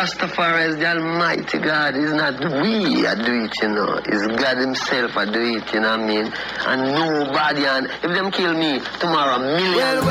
Rastafari is the Almighty God. It's not we that do it, you know. It's God himself that do it, you know what I mean? And nobody, and if them kill me tomorrow, millions